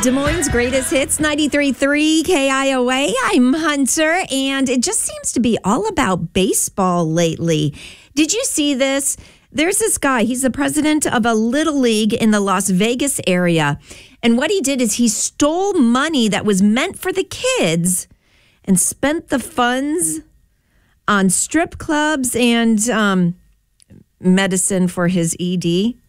Des Moines' greatest hits, 93.3 KIOA. I'm Hunter, and it just seems to be all about baseball lately. Did you see this? There's this guy. He's the president of a little league in the Las Vegas area. And what he did is he stole money that was meant for the kids and spent the funds on strip clubs and medicine for his ED.